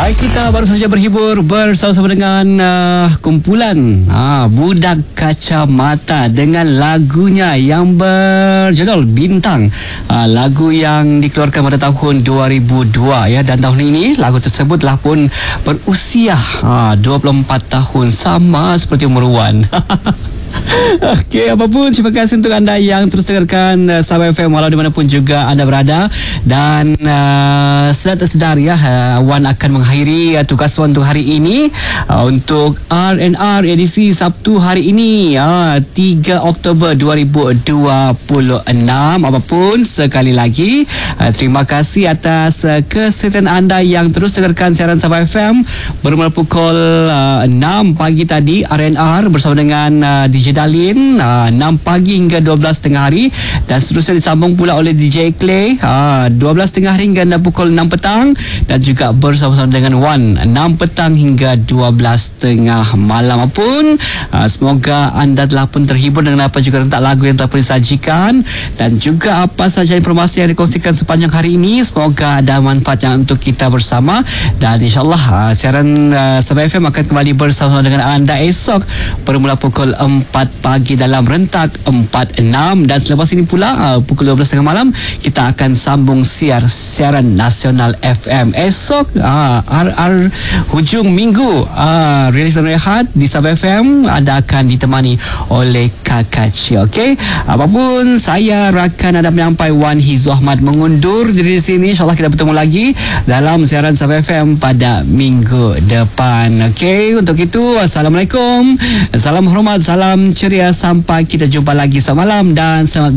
Kita baru saja berhibur bersama-sama dengan kumpulan Budak Kacamata dengan lagunya yang berjudul Bintang. Lagu yang dikeluarkan pada tahun 2002 ya, dan tahun ini lagu tersebut telah pun berusia 24 tahun, sama seperti umur Wan. Okey, apapun, terima kasih untuk anda yang terus dengarkan Sabah FM walau di mana pun juga anda berada. Dan sedar tak sedar ya, Wan akan mengakhiri tugas Wan untuk hari ini, untuk R&R edisi Sabtu hari ini, 3 Oktober 2026. Apapun, sekali lagi terima kasih atas kesetiaan anda yang terus dengarkan siaran Sabah FM bermula pukul 6 pagi tadi, R&R bersama dengan DJ Dalin 6 pagi hingga 12 tengah hari, dan seterusnya disambung pula oleh DJ Clay 12 tengah hari hingga pukul 6 petang, dan juga bersama-sama dengan Wan 6 petang hingga 12 tengah malam. Apapun, semoga anda telah pun terhibur dengan apa juga rentak lagu yang telah pun disajikan, dan juga apa saja informasi yang dikongsikan sepanjang hari ini. Semoga ada manfaatnya untuk kita bersama, dan insyaAllah siaran Sabah FM akan kembali bersama dengan anda esok bermula pukul 4 pagi dalam rentak 4-6, dan selepas ini pula pukul 12 malam kita akan sambung siaran nasional FM. Esok RR hujung minggu, rilis dan rehat di Sabah FM anda akan ditemani oleh Kakak Cik. Okey, apapun, saya rakan anda menyampai Wan Hizu Ahmad mengundur diri di sini. InsyaAllah kita bertemu lagi dalam siaran Sabah FM pada minggu depan. Okey, untuk itu Assalamualaikum, salam hormat, salam ceria, sampai kita jumpa lagi. Selamat malam dan selamat